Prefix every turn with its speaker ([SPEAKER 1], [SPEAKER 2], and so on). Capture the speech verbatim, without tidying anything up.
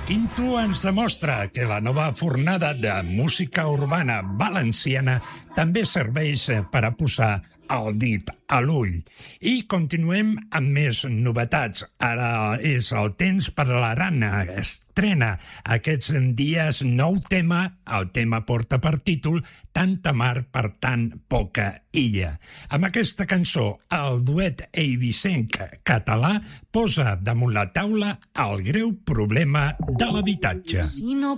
[SPEAKER 1] Quinto ens demostra que la nova fornada de música urbana valenciana també serveix per a posar el dit a l'ull. I continuem amb més novetats. Ara és el temps per a l'Arana. Estrena aquests dies nou tema. El tema porta per títol Tanta mar per tan poca illa. Amb aquesta cançó, el duet eivissenc català posa damunt la taula el greu problema de l'habitatge.
[SPEAKER 2] Si no